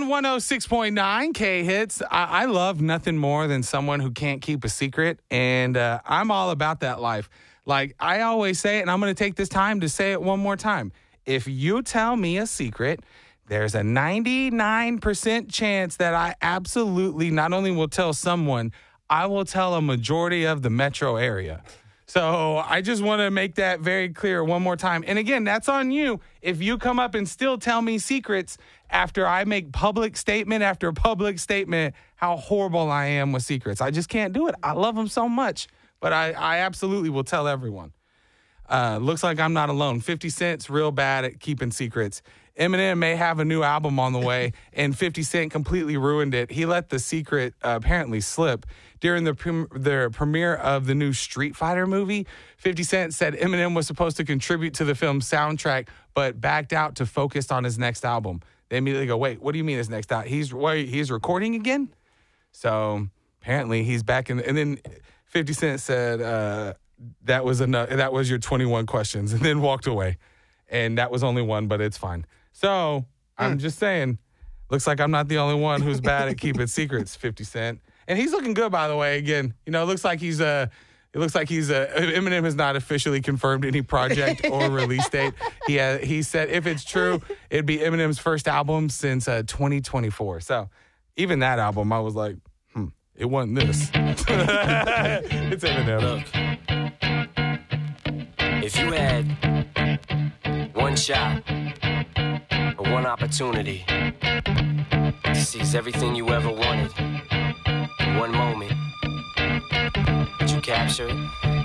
on 106.9 K Hits. I love nothing more than someone who can't keep a secret, and I'm all about that life. Like I always say it, and I'm going to take this time to say it one more time. If you tell me a secret, there's a 99% chance that I absolutely not only will tell someone, I will tell a majority of the metro area. So I just want to make that very clear one more time. And again, that's on you. If you come up and still tell me secrets after I make public statement after public statement how horrible I am with secrets. I just can't do it. I love them so much, but I absolutely will tell everyone. Looks like I'm not alone. 50 Cent's real bad at keeping secrets. Eminem may have a new album on the way, and 50 Cent completely ruined it. He let the secret apparently slip. During the premiere of the new Street Fighter movie, 50 Cent said Eminem was supposed to contribute to the film's soundtrack, but backed out to focus on his next album. They immediately go, wait, what do you mean his next album? He's recording again? So apparently he's back in. And then 50 Cent said that was enough. That was your 21 questions, and then walked away. And that was only one, but it's fine. So I'm just saying, looks like I'm not the only one who's bad at keeping secrets, 50 Cent. And he's looking good, by the way. Again, it looks like Eminem has not officially confirmed any project or release date. He said if it's true, it'd be Eminem's first album since 2024. So even that album, I was like, it wasn't this. It's Eminem. Look, if you had one shot or one opportunity to seize everything you ever wanted in one moment, would you capture it?